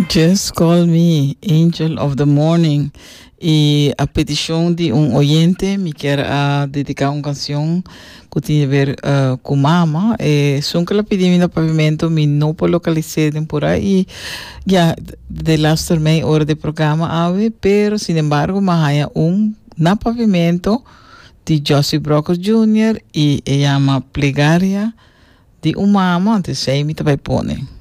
Just Call Me, Angel of the Morning. Y a petición de un oyente, me quiere dedicar una canción que tiene que ver con mamá. Son que la pedí en el pavimento, me no puedo localizar por ahí. Ya, de las terminé hora de programa, ave, pero sin embargo, más hay un na pavimento de Josie Brocos Jr. y ella llama Plegaria de un mamá, antes se me te pone.